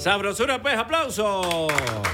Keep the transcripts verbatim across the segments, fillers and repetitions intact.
Sabrosura, pues, aplauso.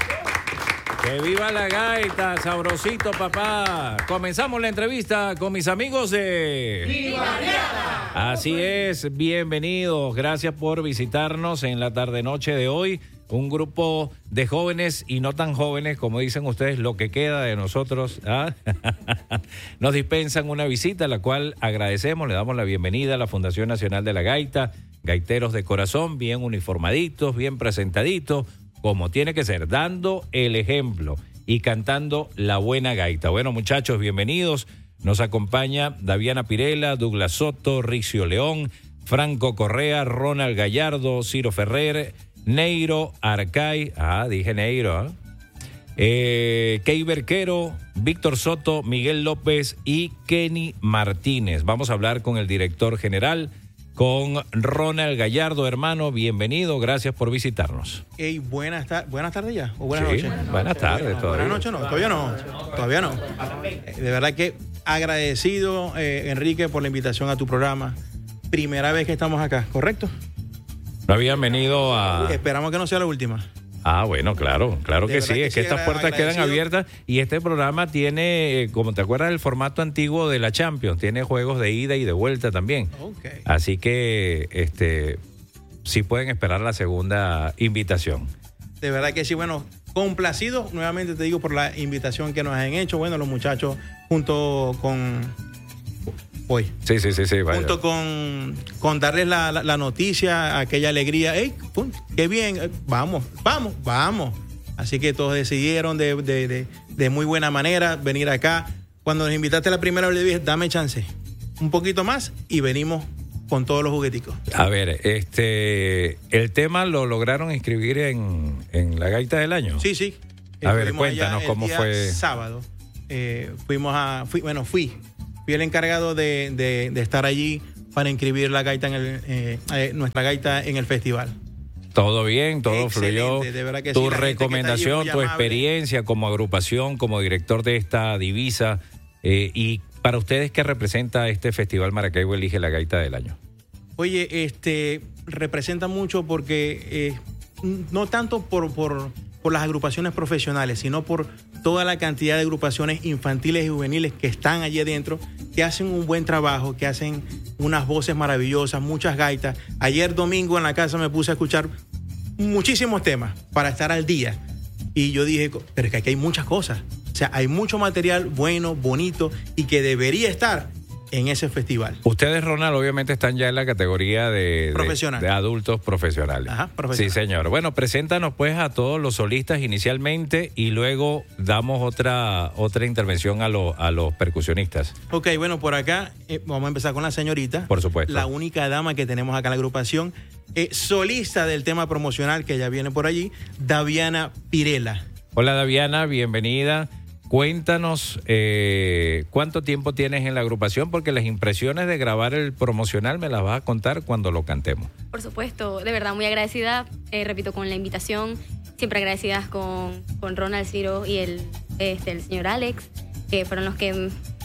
Que viva la gaita, sabrosito, papá. Comenzamos la entrevista con mis amigos de Mi Barriada. Así es, bienvenidos. Gracias por visitarnos en la tarde-noche de hoy. Un grupo de jóvenes y no tan jóvenes, como dicen ustedes, lo que queda de nosotros, ¿ah? Nos dispensan una visita, la cual agradecemos. Le damos la bienvenida a la Fundación Nacional de la Gaita. Gaiteros de corazón, bien uniformaditos, bien presentaditos, como tiene que ser, dando el ejemplo y cantando la buena gaita. Bueno, muchachos, bienvenidos. Nos acompaña Daviana Pirela, Douglas Soto, Riccio León, Franco Correa, Ronald Gallardo, Ciro Ferrer, Neiro Arcay, ah, dije Neiro, ¿eh? eh Key Berquero, Víctor Soto, Miguel López y Kenny Martínez. Vamos a hablar con el director general, con Ronald Gallardo. Hermano, bienvenido, gracias por visitarnos. Hey, buenas, ta- buenas tardes ya, o buenas Sí, noches. buenas tardes, Buenas, todavía. buenas noches, no, todavía no, todavía no. De verdad que agradecido, eh, Enrique, por la invitación a tu programa. Primera vez que estamos acá, ¿correcto? No habían venido a... Esperamos que no sea la última. Ah, bueno, claro, claro De que verdad sí, que es que sí, estas puertas quedan agradecido. abiertas y este programa tiene, eh, como te acuerdas, el formato antiguo de la Champions, tiene juegos de ida y de vuelta también. Okay. Así que, este, sí pueden esperar la segunda invitación. De verdad que sí, bueno, complacido, nuevamente te digo, por la invitación que nos han hecho. Bueno, los muchachos junto con... Hoy. Sí, sí, sí, sí, vaya. Junto con, con darles la, la, la noticia, aquella alegría. ¡Ey, pum, qué bien! eh, Vamos, vamos, vamos. Así que todos decidieron de, de, de, de muy buena manera venir acá. Cuando nos invitaste la primera vez, le dije, dame chance. Un poquito más y venimos con todos los jugueticos. A ver, este, el tema lo lograron inscribir en, en la Gaita del Año. Sí, sí. A ver, Estuvimos allá cuéntanos el cómo día fue. Sábado. Eh, fuimos a... Fui, bueno, fui. Fui el encargado de, de, de estar allí para inscribir la gaita en el, eh, eh, nuestra gaita en el festival. Todo bien, todo Excelente, fluyó. de verdad que Tu sí, la gente que está recomendación, allí es tu muy amable. experiencia como agrupación, como director de esta divisa. Eh, y para ustedes, ¿qué representa este Festival Maracaibo Elige la Gaita del Año? Oye, este representa mucho porque eh, no tanto por, por, por las agrupaciones profesionales, sino por toda la cantidad de agrupaciones infantiles y juveniles que están allí adentro, que hacen un buen trabajo, que hacen unas voces maravillosas, muchas gaitas. Ayer domingo en la casa me puse a escuchar muchísimos temas para estar al día. Y yo dije, pero es que aquí hay muchas cosas. O sea, hay mucho material bueno, bonito y que debería estar en ese festival. Ustedes, Ronald, obviamente están ya en la categoría de, de- Profesional. de adultos profesionales. Ajá, profesional. Sí, señor. Bueno, preséntanos pues a todos los solistas inicialmente y luego damos otra otra intervención a, los a los percusionistas. Ok, bueno, por acá eh, vamos a empezar con la señorita. Por supuesto. La única dama que tenemos acá en la agrupación, eh, solista del tema promocional que ya viene por allí, Daviana Pirela. Hola, Daviana, bienvenida. Cuéntanos eh, cuánto tiempo tienes en la agrupación, porque las impresiones de grabar el promocional me las vas a contar cuando lo cantemos. Por supuesto, de verdad muy agradecida, eh, repito, con la invitación, siempre agradecidas con, con Ronald, Ciro y el, este, el señor Alex, que fueron los que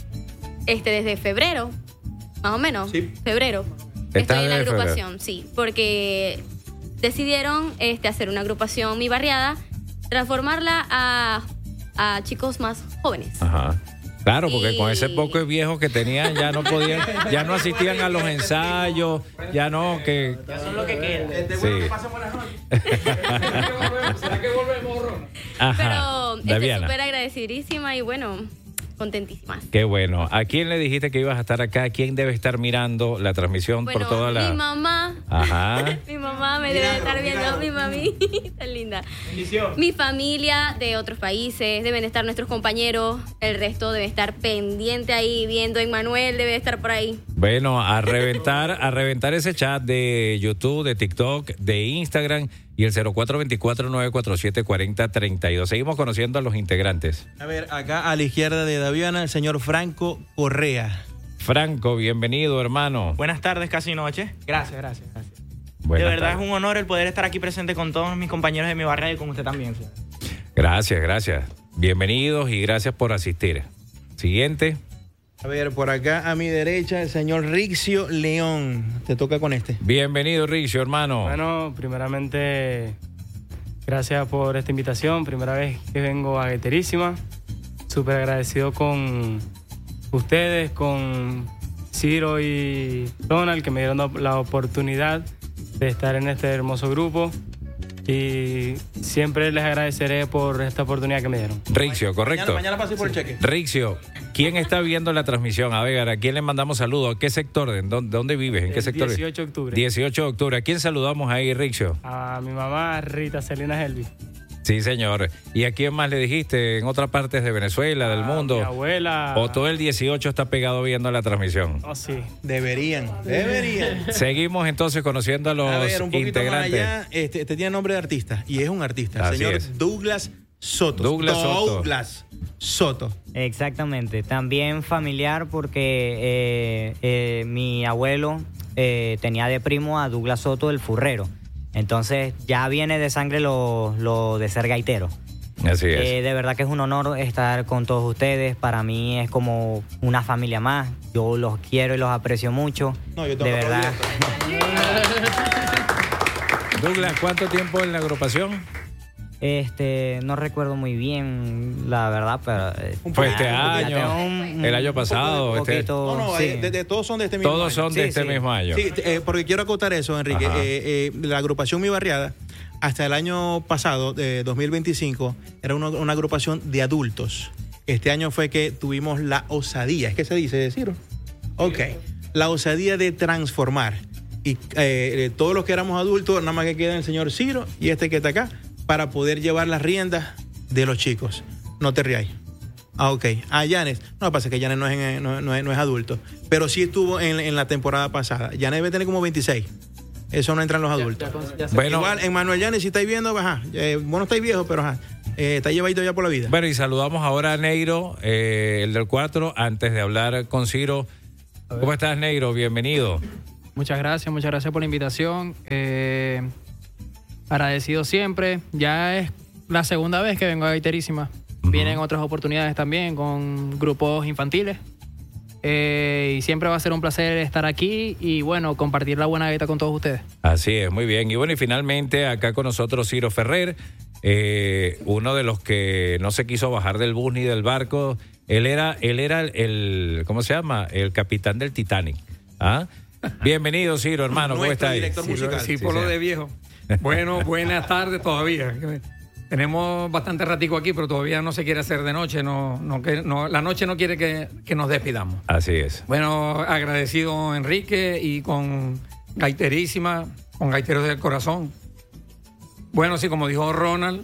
este, desde febrero, más o menos, Sí. febrero, Estás estoy en la desde agrupación, sí, porque decidieron este, hacer una agrupación Mi Barriada, transformarla a, a chicos más jóvenes. Ajá. Claro, porque Y- con ese poco de viejos que tenían ya no podían, ya no asistían a los ensayos, ya no, que... Eso es lo que queda. Sí. ¿Será que volvemos, Ron? Ajá. Pero estoy Daviana, súper agradecidísima y bueno, contentísima. qué bueno. ¿A quién le dijiste que ibas a estar acá? ¿Quién debe estar mirando la transmisión Bueno, por toda la...? mi mamá, Ajá. mi mamá me debe estar viendo, mi mami, tan linda. Bendición. Mi familia de otros países, deben estar nuestros compañeros, el resto debe estar pendiente ahí, viendo Emmanuel, debe estar por ahí. Bueno, a reventar, a reventar ese chat de YouTube, de TikTok, de Instagram y el cero cuatro dos cuatro, nueve cuatro siete, cuatro cero tres dos. Seguimos conociendo a los integrantes. A ver, acá a la izquierda de Daviana, el señor Franco Correa. Franco, bienvenido, hermano. Buenas tardes, casi noche. Gracias, gracias, gracias. Buenas de verdad tardes. es un honor el poder estar aquí presente con todos mis compañeros de mi barrio y con usted también. Flor. Gracias, gracias. Bienvenidos y gracias por asistir. Siguiente. A ver, por acá a mi derecha, el señor Riccio León. Te toca con este. Bienvenido, Riccio, hermano. Bueno, primeramente Gracias por esta invitación. Primera vez que vengo a Gaiterísima. Súper agradecido con ustedes, con Ciro y Ronald, que me dieron la oportunidad de estar en este hermoso grupo. Y siempre les agradeceré por esta oportunidad que me dieron. Rixio, correcto. Mañana, mañana pasé por el cheque. Rixio, ¿quién está viendo la transmisión? A ver, ¿a quién le mandamos saludos? ¿A qué sector? ¿En dónde, dónde vives? ¿En qué El sector? dieciocho de octubre. dieciocho de octubre. ¿A quién saludamos ahí, Rixio? A mi mamá, Rita Celina Helvi. Sí, señor. ¿Y a quién más le dijiste? ¿En otras partes de Venezuela, del A mundo? mi abuela. ¿O todo el dieciocho está pegado viendo la transmisión? Oh, sí. Deberían, deberían. Seguimos entonces conociendo a los A ver, un poquito integrantes. más allá, este, este tiene nombre de artista, y es un artista, el Así señor es. Douglas Soto. Douglas Soto. Douglas Soto. Exactamente, también familiar porque eh, eh, mi abuelo eh, tenía de primo a Douglas Soto, el furrero. Entonces ya viene de sangre lo, lo de ser gaitero. Así es. Eh, de verdad que es un honor estar con todos ustedes. Para mí es como una familia más. Yo los quiero y los aprecio mucho. No, yo tengo de que verdad. Douglas, ¿cuánto tiempo en la agrupación? Este, no recuerdo muy bien, la verdad, pero eh, Fue este ya año, tengo un- el año un pasado, poco- este- poquito, No, no, sí. eh, de- de- todos son de este mismo Todos año. son de Sí, este sí. mismo año. Sí, eh, porque quiero acotar eso, Enrique. Ajá. Eh, eh, la agrupación Mi Barriada, hasta el año pasado, de dos mil veinticinco, era una, una agrupación de adultos. Este año fue que tuvimos la osadía, ¿es que se dice, Ciro? Ok, la osadía de transformar. Y eh, eh, todos los que éramos adultos, nada más que queda el señor Ciro y este que está acá, para poder llevar las riendas de los chicos. No te rías. Ah, ok. Ah, Yanes. No, pasa que Yanes no es, en- no, no es, no es adulto. Pero sí estuvo en, en la temporada pasada. Yanes debe tener como veintiséis. Eso no entra en los adultos. Bueno, Igual, en Manuel Yanes, si estáis viendo, ajá. Eh, vos no estáis viejo, pero ajá. Eh, está llevadito ya por la vida. bueno, y saludamos ahora a Neiro, eh, el del cuatro, antes de hablar con Ciro. ¿Cómo estás, Neiro? Bienvenido. Muchas gracias, muchas gracias por la invitación. Eh, agradecido siempre. Ya es la segunda vez que vengo a Gaiterísima. Ujú. Vienen otras oportunidades también con grupos infantiles. Eh, y siempre va a ser un placer estar aquí y bueno, compartir la buena gaita con todos ustedes. Así es, muy bien. Y bueno, y finalmente acá con nosotros Ciro Ferrer, eh, uno de los que no se quiso bajar del bus ni del barco. Él era, él era el, el- ¿cómo se llama? El capitán del Titanic. ¿Ah? Bienvenido, Ciro, hermano. ¿Cómo Nuestro estás? director Sí, musical. sí, Sí, por lo sí. de viejo. Bueno, buenas tardes todavía. Tenemos bastante ratico aquí, pero todavía no se quiere hacer de noche. No, no, que- no, la noche no quiere que, que nos despidamos. Así es. Bueno, agradecido Enrique y con Gaiterísima, con Gaiteros del Corazón. Bueno, sí, como dijo Ronald,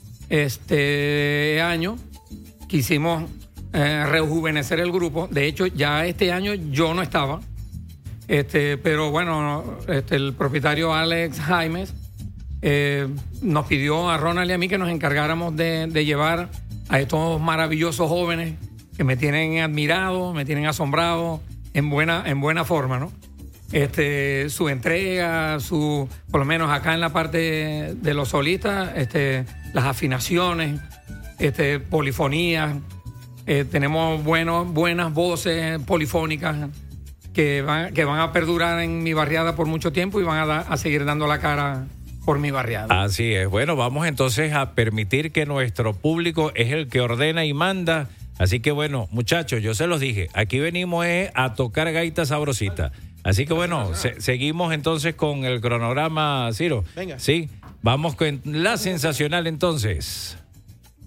este año quisimos eh, rejuvenecer el grupo. De hecho, ya este año yo no estaba. Este, pero bueno, este, el propietario Alex Jaimes eh, nos pidió a Ronald y a mí que nos encargáramos de, de llevar a estos maravillosos jóvenes que me tienen admirado, me tienen asombrado en buena, en buena forma, ¿no? Este, su entrega, su, por lo menos acá en la parte de los solistas, este, las afinaciones, este, polifonías, eh, tenemos buenos, buenas voces polifónicas que van, que van a perdurar en mi barriada por mucho tiempo y van a, da- a seguir dando la cara por mi barriada. Así es. Bueno, vamos entonces a permitir que nuestro público es el que ordena y manda. Así que bueno, muchachos, yo se los dije, aquí venimos eh, a tocar gaita sabrosita. Así que bueno, se- seguimos entonces con el cronograma, Ciro. Venga. Sí, vamos con la sensacional entonces.